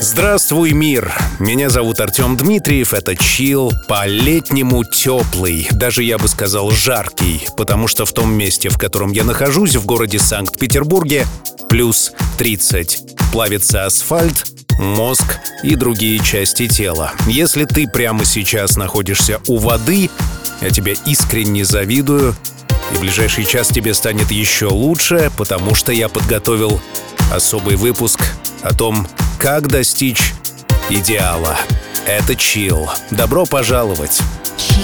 Здравствуй, мир! Меня зовут Артем Дмитриев, это Chill, по-летнему теплый, даже я бы сказал жаркий, потому что в том месте, в котором я нахожусь, в городе Санкт-Петербурге, плюс 30. Плавится асфальт, мозг и другие части тела. Если ты прямо сейчас находишься у воды, я тебе искренне завидую, и в ближайший час тебе станет еще лучше, потому что я подготовил особый выпуск о том, как достичь идеала. Это Chill. Добро пожаловать!